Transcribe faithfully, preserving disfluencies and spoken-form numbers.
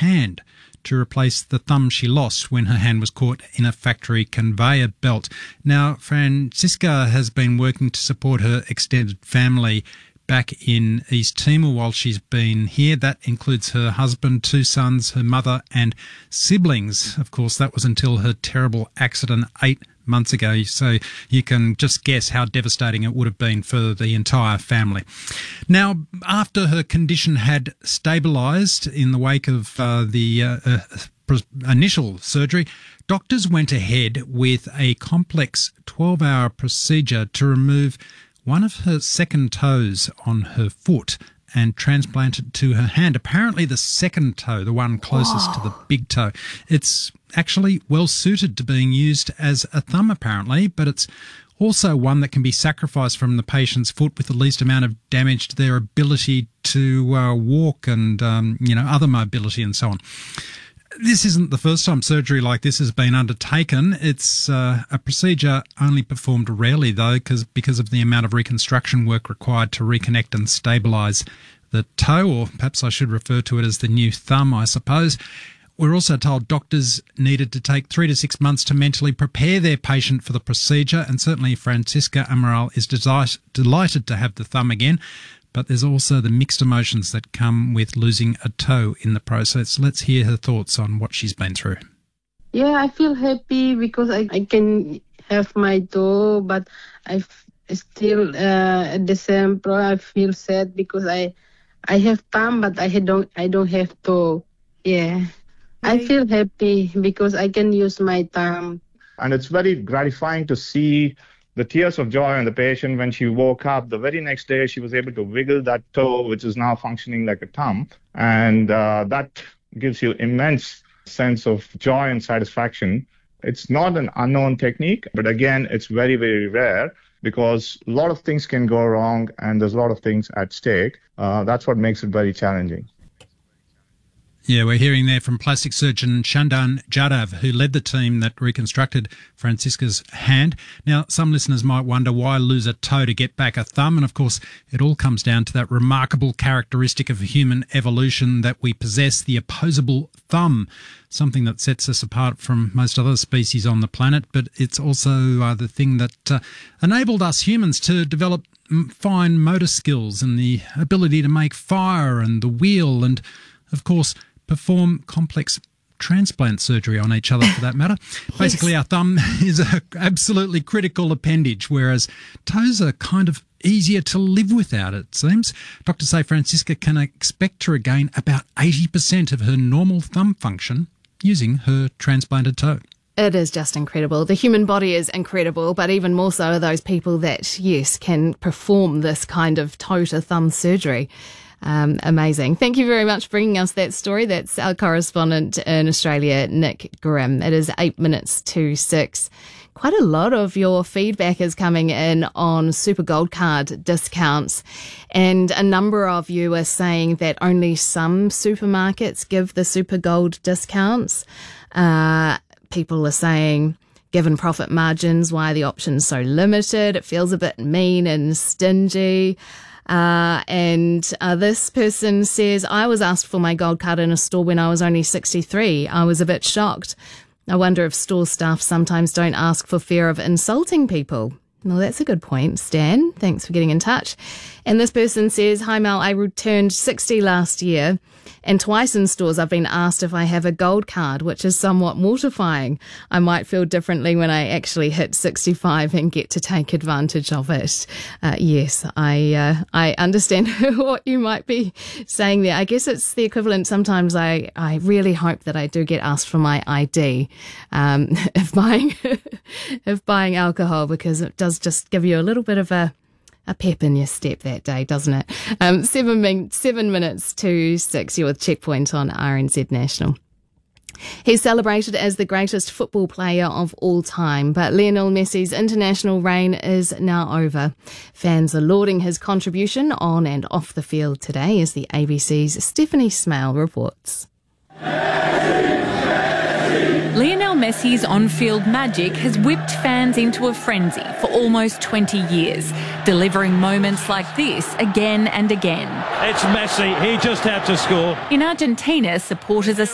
hand to replace the thumb she lost when her hand was caught in a factory conveyor belt. Now, Francisca has been working to support her extended family back in East Timor while she's been here. That includes her husband, two sons, her mother and siblings. Of course, that was until her terrible accident eight months ago, so you can just guess how devastating it would have been for the entire family. Now, after her condition had stabilised in the wake of uh, the uh, uh, initial surgery, doctors went ahead with a complex twelve-hour procedure to remove one of her second toes on her foot and transplant it to her hand. Apparently the second toe, the one closest Whoa. to the big toe, it's actually well suited to being used as a thumb apparently, but it's also one that can be sacrificed from the patient's foot with the least amount of damage to their ability to uh, walk and, um, you know, other mobility and so on. This isn't the first time surgery like this has been undertaken. It's uh, a procedure only performed rarely, though, because because of the amount of reconstruction work required to reconnect and stabilise the toe, or perhaps I should refer to it as the new thumb, I suppose. We're also told doctors needed to take three to six months to mentally prepare their patient for the procedure, and certainly Francisca Amaral is desi- delighted to have the thumb again. But there's also the mixed emotions that come with losing a toe in the process. Let's hear her thoughts on what she's been through. Yeah, I feel happy because I, I can have my toe, but I f- still uh, at the same time I feel sad because I I have thumb, but I don't I don't have toe. Yeah, right. I feel happy because I can use my thumb. And it's very gratifying to see the tears of joy on the patient when she woke up. The very next day, she was able to wiggle that toe, which is now functioning like a thumb. And uh, that gives you immense sense of joy and satisfaction. It's not an unknown technique, but again, it's very, very rare because a lot of things can go wrong and there's a lot of things at stake. Uh, that's what makes it very challenging. Yeah, we're hearing there from plastic surgeon Shandan Jadav, who led the team that reconstructed Francisca's hand. Now, some listeners might wonder why lose a toe to get back a thumb, and of course, it all comes down to that remarkable characteristic of human evolution that we possess, the opposable thumb, something that sets us apart from most other species on the planet, but it's also uh, the thing that uh, enabled us humans to develop fine motor skills and the ability to make fire and the wheel and, of course, perform complex transplant surgery on each other for that matter. Yes. Basically, our thumb is an absolutely critical appendage, whereas toes are kind of easier to live without, it seems. Doctors say Francisca can expect to regain about eighty percent of her normal thumb function using her transplanted toe. It is just incredible. The human body is incredible, but even more so are those people that, yes, can perform this kind of toe-to-thumb surgery. Um, amazing. Thank you very much for bringing us that story. That's our correspondent in Australia, Nick Grimm. It is eight minutes to six. Quite a lot of your feedback is coming in on Super Gold Card discounts, and a number of you are saying that only some supermarkets give the Super Gold discounts. Uh, people are saying, given profit margins, why are the options so limited? It feels a bit mean and stingy. Uh, and uh, this person says, I was asked for my gold card in a store when I was only sixty-three. I was a bit shocked. I wonder if store staff sometimes don't ask for fear of insulting people. Well, that's a good point, Stan. Thanks for getting in touch. And this person says, hi Mel, I returned sixty last year, and twice in stores I've been asked if I have a gold card, which is somewhat mortifying. I might feel differently when I actually hit sixty-five and get to take advantage of it. Uh, yes, I uh, I understand what you might be saying there. I guess it's the equivalent. Sometimes I, I really hope that I do get asked for my I D um, if buying if buying alcohol, because it does just give you a little bit of a A pep in your step that day, doesn't it? Um, seven, min- seven minutes to six. You're with Checkpoint on R N Z National. He's celebrated as the greatest football player of all time, but Lionel Messi's international reign is now over. Fans are lauding his contribution on and off the field today, as the A B C's Stephanie Smale reports. Lionel Messi's on-field magic has whipped fans into a frenzy for almost twenty years, delivering moments like this again and again. It's Messi, he just had to score. In Argentina, supporters are